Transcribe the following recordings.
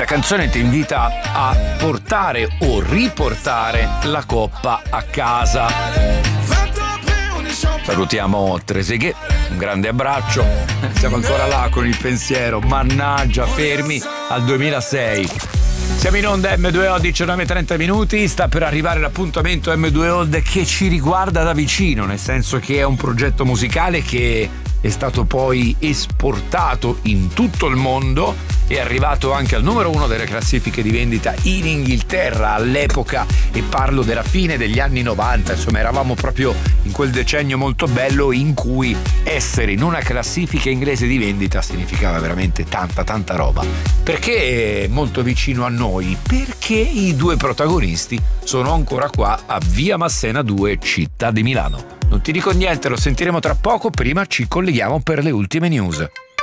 canzone ti invita a portare o riportare la coppa a casa. Salutiamo Trezeguet, un grande abbraccio. Siamo ancora là con il pensiero, mannaggia, fermi al 2006. Siamo in onda M2O 19:30, sta per arrivare l'appuntamento M2O che ci riguarda da vicino, nel senso che è un progetto musicale che è stato poi esportato in tutto il mondo, è arrivato anche al numero 1 delle classifiche di vendita in Inghilterra all'epoca, e parlo della fine degli anni 90, insomma eravamo proprio in quel decennio molto bello in cui essere in una classifica inglese di vendita significava veramente tanta roba. Perché è molto vicino a noi? Perché i due protagonisti sono ancora qua a Via Massena 2, città di Milano. Non ti dico niente, lo sentiremo tra poco, prima ci colleghiamo per le ultime news.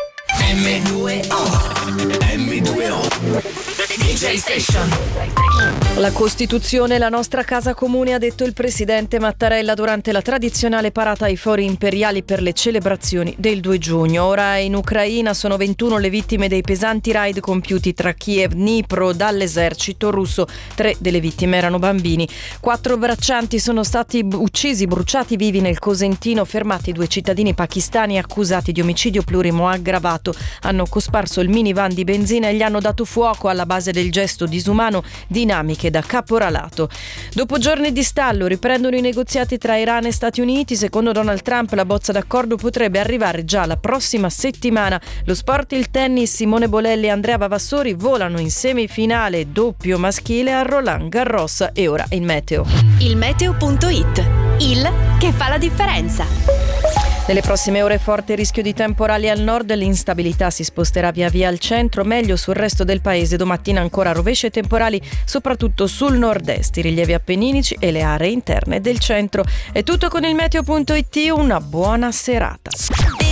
M2O DJ Station. La Costituzione è la nostra casa comune, ha detto il presidente Mattarella durante la tradizionale parata ai fori imperiali per le celebrazioni del 2 giugno. Ora in Ucraina sono 21 le vittime dei pesanti raid compiuti tra Kiev e Dnipro dall'esercito russo. 3 delle vittime erano bambini. 4 braccianti sono stati uccisi, bruciati vivi nel Cosentino. Fermati 2 cittadini pakistani accusati di omicidio plurimo aggravato. Hanno cosparso il minivan di benzina e gli hanno dato fuoco. Alla base del gesto disumano dinamiche da caporalato. Dopo giorni di stallo riprendono i negoziati tra Iran e Stati Uniti. Secondo Donald Trump la bozza d'accordo potrebbe arrivare già la prossima settimana. Lo sport, il tennis, Simone Bolelli e Andrea Vavassori volano in semifinale doppio maschile a Roland Garros. E ora il meteo. Il meteo.it, il che fa la differenza. Nelle prossime ore forte rischio di temporali al nord, l'instabilità si sposterà via via al centro, meglio sul resto del paese. Domattina ancora rovesci e temporali soprattutto sul nord-est, i rilievi appenninici e le aree interne del centro. È tutto con il meteo.it, una buona serata.